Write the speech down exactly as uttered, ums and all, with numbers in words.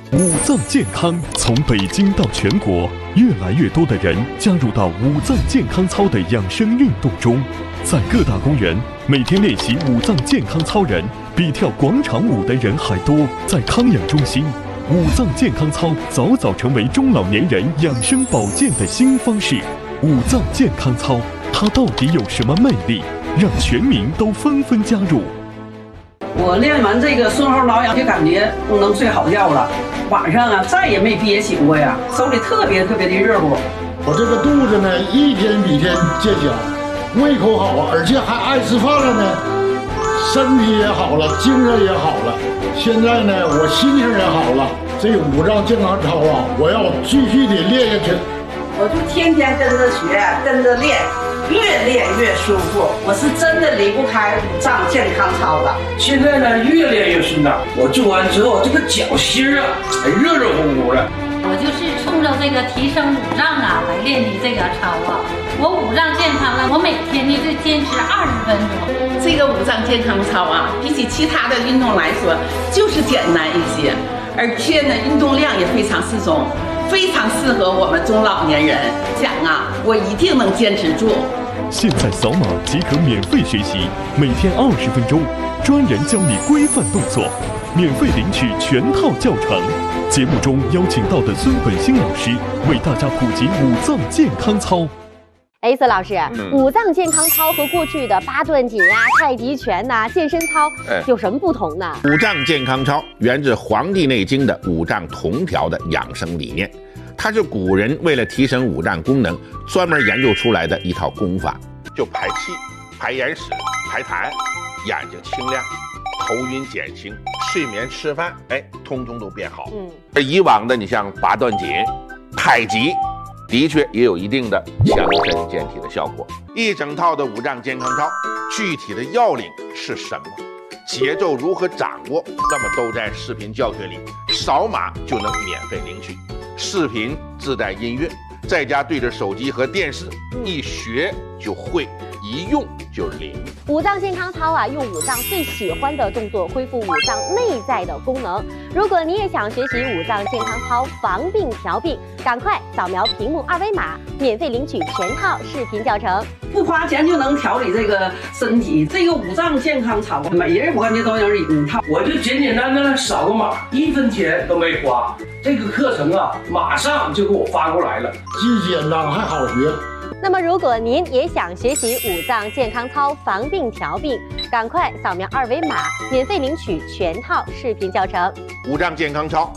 五脏健康从北京到全国，越来越多的人加入到五脏健康操的养生运动中。在各大公园，每天练习五脏健康操人比跳广场舞的人还多。在康养中心，五脏健康操早早成为中老年人养生保健的新方式。五脏健康操，它到底有什么魅力，让全民都纷纷加入？ 我练完这个顺后挠痒，就感觉能睡好觉了。晚上啊，再也没憋醒过呀，手里特别特别的热乎。 我这个肚子呢，一天比一天见小，胃口好，而且还爱吃饭了呢，身体也好了，精神也好了。现在呢，我心情也好了。这五脏健康操啊，我要继续的练下去。 我就天天跟着学，跟着练。越练越舒服，我是真的离不开五脏健康操的。 现在呢，越练越顺当。我做完之后，这个脚心啊，还热热乎乎的。 我就是冲着这个提升五脏啊来练的这个操啊。我五脏健康了，我每天呢就坚持二十分钟。 这个五脏健康操啊，比起其他的运动来说，就是简单一些，而且呢，运动量也非常适中。非常适合我们中老年人，想啊，我一定能坚持住。 现在扫码即可免费学习，每天二十分钟，专人教你规范动作，免费领取全套教程。节目中邀请到的孙本新老师为大家普及五脏健康操。 哎，孙老师，嗯、五脏健康操和过去的八段锦呀、太极拳呐、啊、健身操有什么不同呢？ 五脏健康操源自《黄帝内经》的五脏同调的养生理念，它是古人为了提升五脏功能专门研究出来的一套功法，就排气、排眼屎、排痰，眼睛清亮，头晕减轻，睡眠吃饭，哎，通通都变好。嗯，而以往的你像八段锦、太极。的确也有一定的强身健体的效果。一整套的五脏健康操，具体的要领是什么？节奏如何掌握？那么都在视频教学里，扫码就能免费领取。视频自带音乐，在家对着手机和电视，一学就会，一用就灵。 五脏健康操啊，用五脏最喜欢的动作恢复五脏内在的功能。如果你也想学习五脏健康操防病调病，赶快扫描屏幕二维码，免费领取全套视频教程。 不花钱就能调理这个身体，这个五脏健康操，每人我感觉都能领一套。 我就简简单单扫个码，一分钱都没花。这个课程啊，马上就给我发过来了， 既简单还好学。 那么，如果您也想学习五脏健康操防病调病，赶快扫描二维码，免费领取全套视频教程。 五脏健康操